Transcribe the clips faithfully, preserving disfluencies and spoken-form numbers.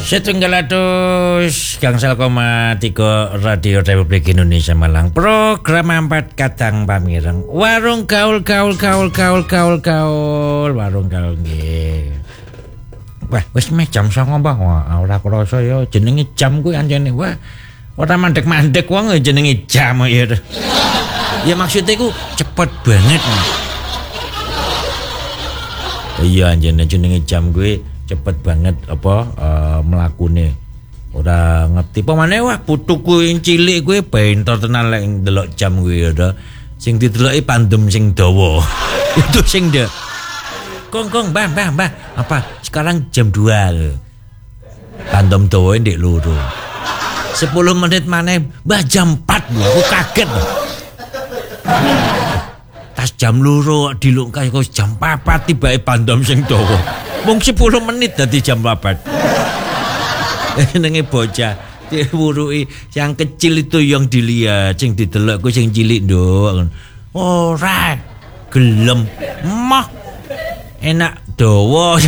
Setunggal atus gangsal koma tiga Radio Republik Indonesia Malang. Program empat kadang pamireng. Warung gaul gaul gaul gaul gaul gaul warung gaul nggih. Wah, wis meh jam songo Mbah. Wah, ora krasa ya jenenge jam kuwi anjene. Wah, ora mandek-mandek wong jenenge jam ya. Ya maksudnya ku cepet banget. Iya anjene jenenge jam kuwi cepet banget apa uh, mlakune. Ora ngerti pemane wah putuku yang cilik kuwi bentor tenan lek ndelok jam kuwi ya. Sing dideloki pandem sing dawa. Itu sing de. Kong kong Mbah Mbah Mbah. Apa? Sekarang jam dua loh. Pandem dawa ndek loro. sepuluh menit maneh Mbah jam empat lho. Aku kaget. Tas jam loro dilungkas kok jam papat tibae pandem sing dawa. Mung sepuluh menit dadi jam papat. Nenge bocah diwuruki yang kecil itu yang dilihat, sing didelok ku sing cilik nduk. Ora gelem. Mah enak dawa.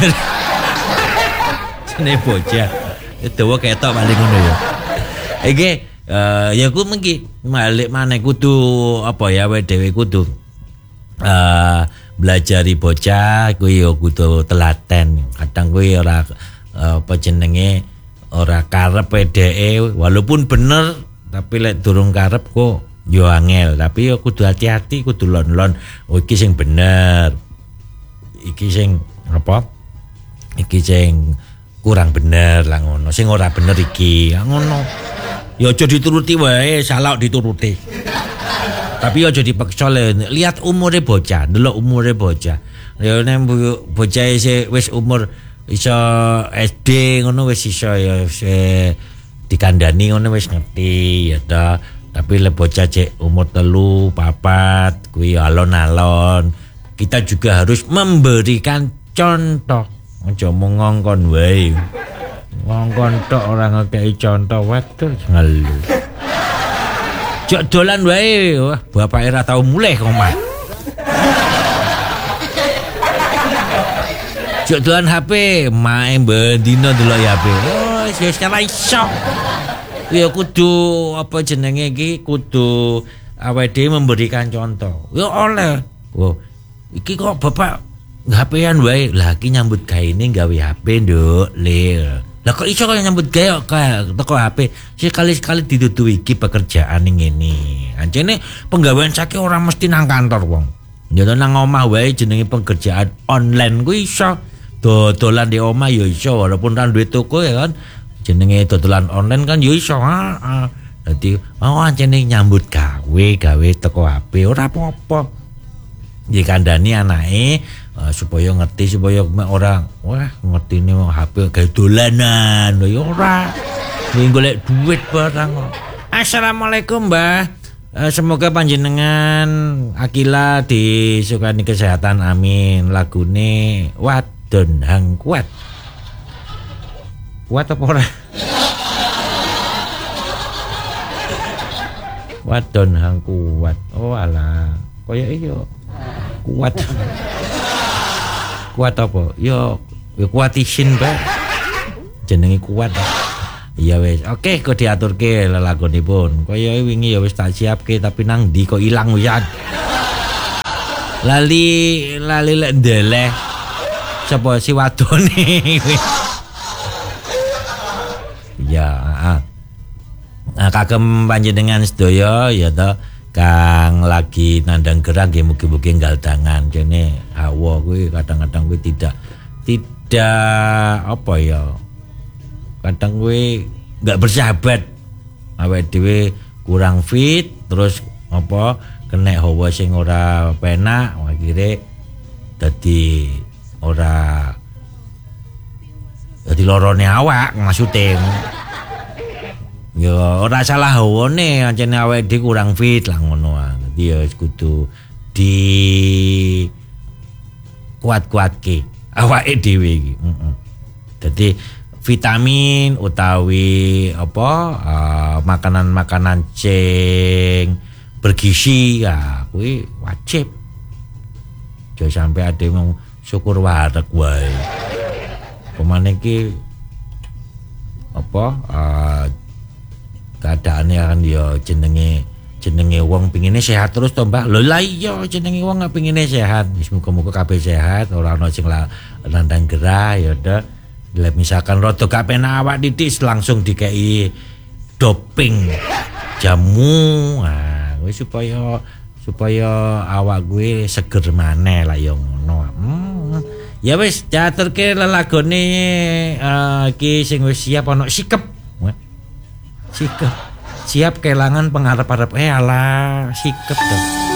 Sene bocah. Dawa ketok paling ngono ya. Iki uh, ya ku mengki balik maneh kudu apa ya wae dhewe kudu uh, belajari bocah kuwi ya kudu telaten. Kadang kuwi ora apa jenenge ora karep dheke walaupun bener tapi lek durung karep kok yo angel. Tapi yo kudu hati-hati, kudu lon-lon. Oh iki sing bener. Iki sing apa? Iki sing kurang bener lah ngono. Sing ora bener iki. Ya ngono. Ya aja dituruti wae, salah dituruti. Tapi aja dipaksa le. Lihat umure bocah, delok umure bocah. Ya nek bocah isih wis umur iso S D ngono wis iso ya dikandani ngono wis ngerti ya ta. Tapi le bocah cek umur telu, papat kuwi alon-alon. Kita juga harus memberikan contoh. Aja mung ngongkon wae. Ngongkon tok ora ngekeki contoh waduh ngelu. Jok dolan wae, wah bapake ora tau mulih kok mah. Jok dolan H P, mae bendino delok H P. Oh, wis ora iso. Ya kudu apa jenenge iki kudu awake dhewe memberikan contoh. Ya oleh. Oh, iki kok bapak H P-an wae. Lah iki nyambut gaene gawe H P, Nduk. Le. Lah kok iso kok nyambut gawe kok teko H P. Sekali-sekali ditutu iki pekerjaan ngene. Anjene penggawean saiki ora mesti nang kantor wong. Ya nang omah wae jenenge pekerjaan online kuwi iso. Dodolan di omah ya iso walaupun ra duwe toko ya kan. Jenenge dodolan online kan ya iso. Heeh. Dadi oh anjene nyambut gawe gawe teko H P ora apa-apa. Dikandani anake uh, supaya ngerti supaya orang wah ngertine H P gawe dolanan ya ora. Ning golek duit barang. Assalamualaikum Mbah. Uh, semoga panjenengan Akila disukani kesehatan amin. Lagune Wadon Hang Kuat. Kuat apa ora? Wadon Hang Kuat. Oh alah. Kaya iya. Kuat. Kuat apa? Yo, yo kuatisin Pak. Jenenge kuat. Iya wis. Oke, kok diaturke lelagonipun. Kaya wingi ya wis tak siapke tapi nang ndi kok ilang wisan. Lali lali lek ndeleh. Sapa si wadone? Ya, heeh. Nah, kagem panjenengan sedaya ya to. Kang lagi nandang gerak ya mugi-mugi nggal tangan jene hawa kuwi kadang-kadang kuwi tidak tidak apa ya kadang kuwi enggak bersahabat awake dhewe kurang fit terus apa kena hawa sing ora penak akhire dadi ora dadi lorone awak maksudnya. Ya ora salah hawane ancene awake dhewe kurang fit lah ngono ah. Dadi ya kudu di kuat-kuatke awake dhewe iki. Heeh. Dadi vitamin utawi apa uh, makanan-makanan sing bergizi ya kuwi wajib. Aja sampe ade mung syukur wareg wae. Pemane iki apa uh, keadaannya kan ya jenenge jenenge wong pingine sehat terus to Mbak. Lho lah iya jenenge wong pingine sehat. Wis muga-muga kabeh sehat, ora ana sing nandang gerah ya udah. Lah misalkan rada gak penak awak titik langsung dikei doping jamu. Nah, wis supaya supaya awak gue seger maneh lah ya ngono. Hmm. Ya wis caturke lelagone uh, iki sing wis siap ana sikep. Sikep. Siap kelangan pengarep-arep eh alah sikep.